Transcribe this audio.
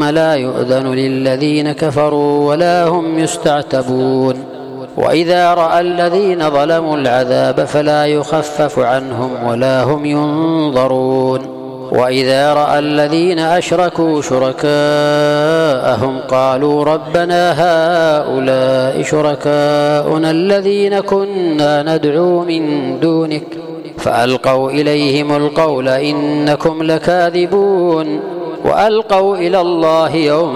ثم لا يؤذن للذين كفروا ولا هم يستعتبون وإذا رأى الذين ظلموا العذاب فلا يخفف عنهم ولا هم ينظرون وإذا رأى الذين أشركوا شركاءهم قالوا ربنا هؤلاء شركاؤنا الذين كنا ندعو من دونك فألقوا إليهم القول إنكم لكاذبون وألقوا إلى الله يوم